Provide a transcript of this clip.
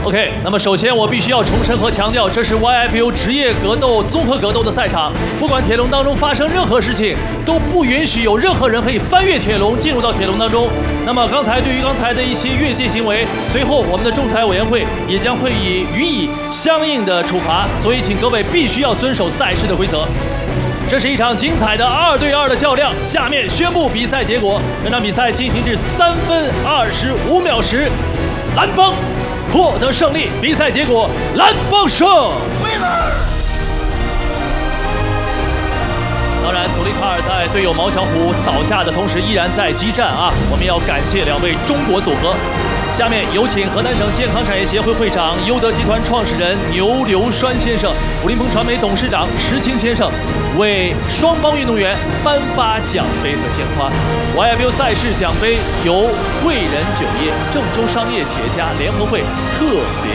OK， 那么首先我必须要重申和强调，这是 YFU 职业格斗、综合格斗的赛场，不管铁笼当中发生任何事情，都不允许有任何人可以翻越铁笼进入到铁笼当中。那么对于刚才的一些越界行为，随后我们的仲裁委员会也将会予以相应的处罚，所以请各位必须要遵守赛事的规则。这是一场精彩的2对2的较量，下面宣布比赛结果。本场比赛进行至3分25秒时，蓝方获得胜利。比赛结果，蓝方胜。当然，祖利卡尔在队友毛小虎倒下的同时，依然在激战啊！我们要感谢2位中国组合。下面有请河南省健康产业协会会长、优德集团创始人牛流栓先生、武林鹏传媒董事长石青先生为双方运动员颁发奖杯和鲜花。YFU 赛事奖杯由汇仁酒业郑州商业企业家联合会特别